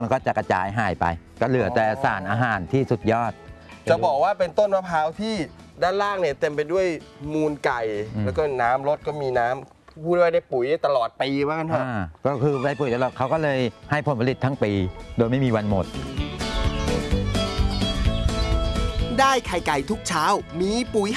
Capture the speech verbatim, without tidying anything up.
มันก็จะกระจายหายไป ก็เหลือแต่สารอาหารที่สุดยอดจะบอกว่าเป็นต้นมะพร้าวที่ด้านล่างเนี่ยเต็มไปด้วยมูลไก่แล้วก็น้ำรดก็มีน้ำพูดว่าได้ปุ๋ยตลอดปีว่ากันเถอะก็คือได้ปุ๋ยตลอดเขาก็เลยให้ผลผลิตทั้งปี โดยไม่มีวันหมดได้ไข่ไก่ทุกเช้ามีปุ๋ย